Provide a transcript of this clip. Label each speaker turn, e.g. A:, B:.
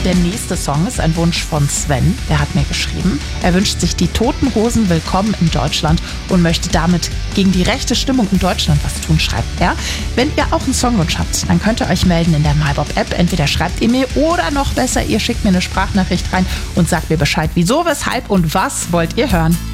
A: Der nächste Song ist ein Wunsch von Sven. Der hat mir geschrieben, er wünscht sich die Toten Hosen willkommen in Deutschland und möchte damit gegen die rechte Stimmung in Deutschland was tun, schreibt er. Wenn ihr auch einen Songwunsch habt, dann könnt ihr euch melden in der MyBob-App. Entweder schreibt ihr mir oder noch besser, ihr schickt mir eine Sprachnachricht rein und sagt mir Bescheid, wieso, weshalb und was wollt ihr hören.